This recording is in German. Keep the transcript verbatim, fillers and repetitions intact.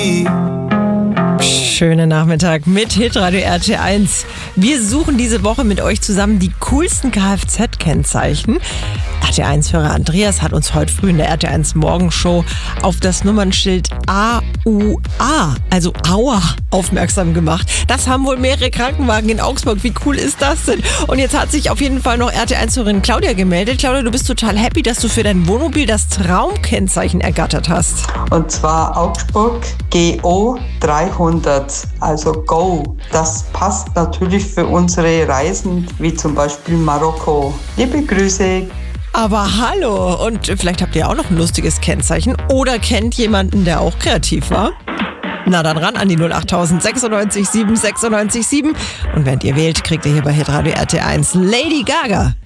Schönen Nachmittag mit Hitradio R T eins. Wir suchen diese Woche mit euch zusammen die coolsten Kfz-Kennzeichen. R T eins-Hörer Andreas hat uns heute früh in der R T eins Morgenshow auf das Nummernschild A U A, also Aua, aufmerksam gemacht. Das haben wohl mehrere Krankenwagen in Augsburg. Wie cool ist das denn? Und jetzt hat sich auf jeden Fall noch R T eins-Hörerin Claudia gemeldet. Claudia, du bist total happy, dass du für dein Wohnmobil das Traumkennzeichen ergattert hast. Und zwar Augsburg G O dreihundert, also Go. Das passt natürlich für unsere Reisen, wie zum Beispiel Marokko. Liebe Grüße. Aber hallo, und vielleicht habt ihr auch noch ein lustiges Kennzeichen oder kennt jemanden, der auch kreativ war? Na dann ran an die null acht null null sechsundneunzig sieben sechsundneunzig sieben und während ihr wählt, kriegt ihr hier bei Hitradio R T eins Lady Gaga.